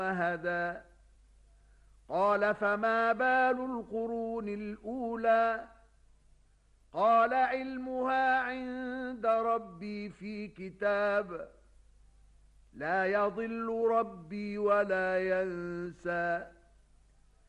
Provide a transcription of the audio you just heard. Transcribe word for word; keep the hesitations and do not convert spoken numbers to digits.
وهدى قال فما بال القرون الأولى قال علمها عند ربي في كتاب لا يضل ربي ولا ينسى